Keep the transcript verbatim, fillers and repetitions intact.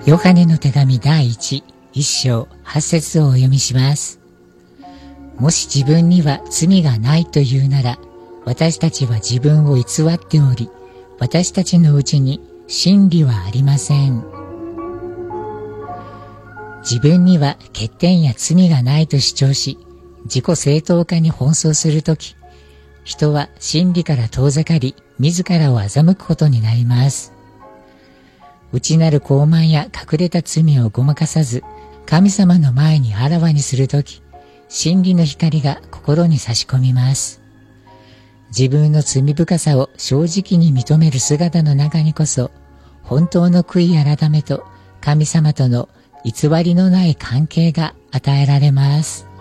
ヨハネの手紙第一、一章、八節をお読みします。もし自分には罪がないというなら、私たちは自分を偽っており、私たちのうちに真理はありません。自分には欠点や罪がないと主張し、自己正当化に奔走するとき、人は真理から遠ざかり、自らを欺くことになります。内なる傲慢や隠れた罪をごまかさず、神様の前にあらわにするとき、真理の光が心に差し込みます。自分の罪深さを正直に認める姿の中にこそ、本当の悔い改めと神様との偽りのない関係が与えられます。